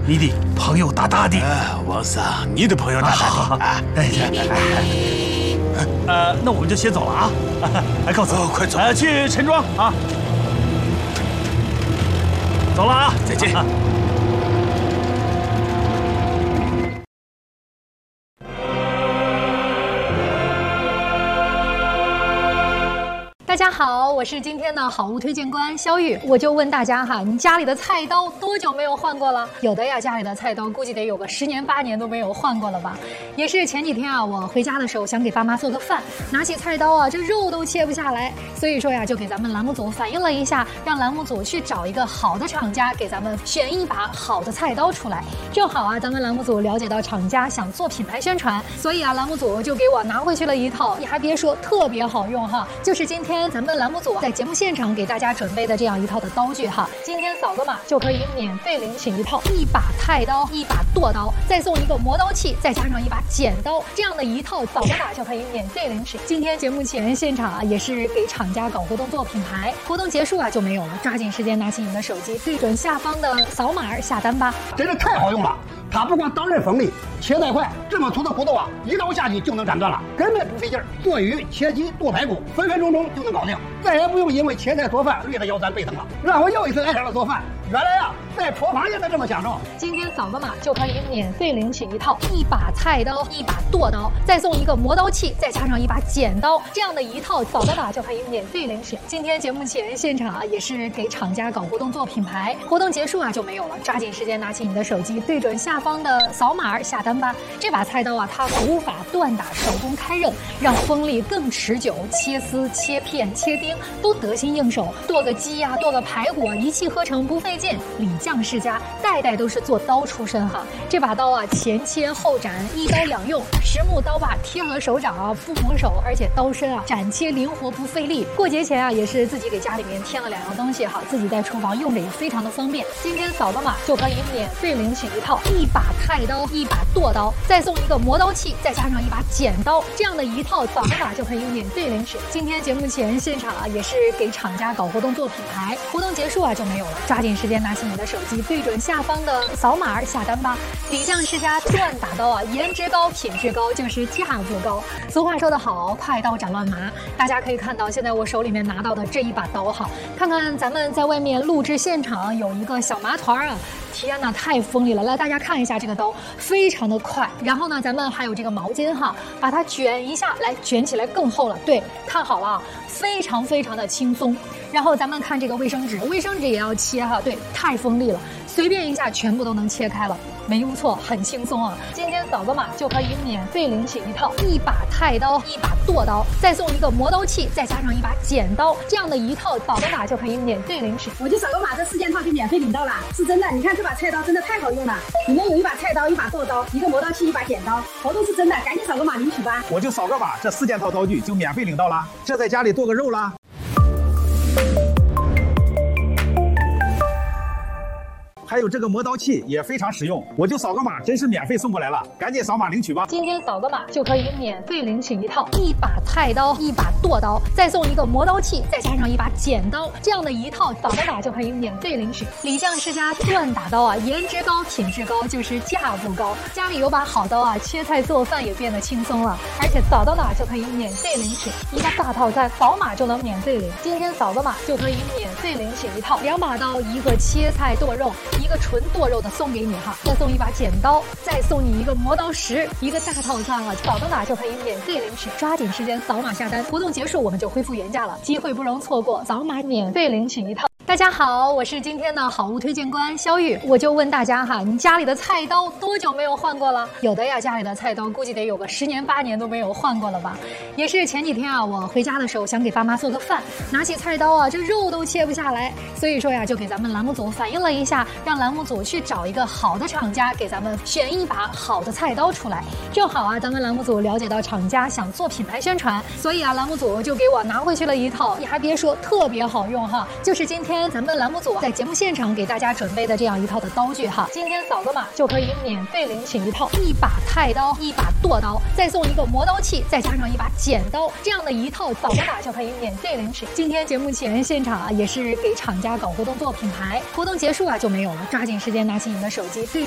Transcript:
你的朋友大大的。 王桑，你的朋友大大的啊！ 那我们就先走了啊！告辞， 快走！ 去陈庄啊！走了啊！ 再见。 大家好，我是今天的好物推荐官肖玉。我就问大家哈，你家里的菜刀多久没有换过了？有的呀，家里的菜刀估计得有个10年8年都没有换过了吧。也是前几天啊，我回家的时候想给爸妈做个饭，拿起菜刀啊，这肉都切不下来，所以说呀，就给咱们栏目组反映了一下，让栏目组去找一个好的厂家给咱们选一把好的菜刀出来。正好啊，咱们栏目组了解到厂家想做品牌宣传，所以啊，栏目组就给我拿回去了一套，你还别说，特别好用哈，就是今天咱们栏目组在节目现场给大家准备的这样一套的刀具哈，今天扫个码就可以免费领取一套1把菜刀、1把剁刀，再送一个磨刀器，再加上1把剪刀，这样的一套扫个码就可以免费领取。今天节目前现场啊，也是给厂家搞活动做品牌，活动结束啊就没有了，抓紧时间拿起你的手机，对准下方的扫码下单吧。 真是太好用了，它不光刀刃锋利，切带快，这么粗的骨头啊，一刀下去就能斩断了，根本不费劲儿。做鱼、切鸡、剁排骨，分分钟钟就能搞定，再也不用因为切菜做饭累得腰酸背疼了。让我又一次爱上了做饭，原来啊，在厨房也能这么享受。 今天扫个码就可以免费领取一套1把菜刀、1把剁刀，再送一个磨刀器，再加上1把剪刀，这样的一套扫个码就可以免费领取。今天节目前现场啊，也是给厂家搞活动做品牌，活动结束啊就没有了，抓紧时间拿起你的手机，对准下方的扫码下单吧。这把菜刀啊，它古法锻打，手工开刃，让锋利更持久，切丝、切片、切丁都得心应手。剁个鸡呀、剁个排骨啊，一气呵成不费劲。李将世家代代都是做刀出身哈，这把刀啊，前切后斩，一刀两用，实木刀把贴合手掌啊，不磨手，而且刀身啊斩切灵活不费力。过节前啊，也是自己给家里面添了2样东西哈，自己在厨房用着也非常的方便。今天扫个码就可以免费领取一套1把菜刀、1把剁刀，再送一个磨刀器，再加上1把剪刀，这样的一套扫个码就可以免费领取。今天节目前现场啊，也是给厂家搞活动做品牌，活动结束啊就没有了，抓紧时间拿起你的手机，对准下方的扫码下单吧。李将世家锻打刀啊，颜值高，品质高，就是价格高。俗话说得好，快刀斩乱麻。大家可以看到，现在我手里面拿到的这一把刀哈，看看咱们在外面录制现场有一个小麻团啊。天哪，太锋利了！来，大家看一下这个刀，非常的快。然后呢，咱们还有这个毛巾哈，把它卷一下，来卷起来更厚了。对，看好了啊，非常非常的轻松。然后咱们看这个卫生纸，卫生纸也要切哈，对，太锋利了，随便一下全部都能切开了，没用错，很轻松啊。今天扫个码就可以免费领取一套1把菜刀、1把剁刀，再送一个磨刀器，再加上1把剪刀，这样的一套扫个码就可以免费领取。 我就扫个码，这4件套就免费领到了，是真的。你看这把菜刀真的太好用了，里面有1把菜刀、1把剁刀、1个磨刀器、1把剪刀，活动是真的，赶紧扫个码领取吧。 我就扫个码，这4件套刀具就免费领到了，这在家里剁个肉啦。还有这个磨刀器也非常实用，我就扫个码，真是免费送过来了，赶紧扫码领取吧。 今天扫个码就可以免费领取一套1把菜刀、1把剁刀，再送一个磨刀器，再加上1把剪刀，这样的一套扫个码就可以免费领取。李将世家锻打刀啊，颜值高，品质高，就是价不高。家里有把好刀啊，切菜做饭也变得轻松了，而且扫到哪就可以免费领取一个大套餐，扫码就能免费领。今天扫个码就可以免费领取一套2把刀，一个切菜剁肉，一个纯剁肉的送给你哈，再送1把剪刀，再送你一个磨刀石，一个大套餐啊，扫到哪就可以免费领取。抓紧时间扫码下单，活动结束我们就恢复原价了，机会不容错过，扫码免费领取一套。大家好，我是今天的好物推荐官肖玉。我就问大家哈，你家里的菜刀多久没有换过了？有的呀，家里的菜刀估计得有个10年8年都没有换过了吧。也是前几天啊，我回家的时候想给爸妈做个饭，拿起菜刀啊，这肉都切不下来，所以说呀，就给咱们栏目组反映了一下，让栏目组去找一个好的厂家给咱们选一把好的菜刀出来。正好啊，咱们栏目组了解到厂家想做品牌宣传，所以啊，栏目组就给我拿回去了一套，你还别说，特别好用哈，就是今天咱们栏目组在节目现场给大家准备的这样一套的刀具哈。今天扫个码就可以免费领取一套1把菜刀、1把剁刀，再送一个磨刀器，再加上1把剪刀，这样的一套扫个码就可以免费领取。今天节目前现场啊，也是给厂家搞活动做品牌，活动结束啊就没有了，抓紧时间拿起你的手机，对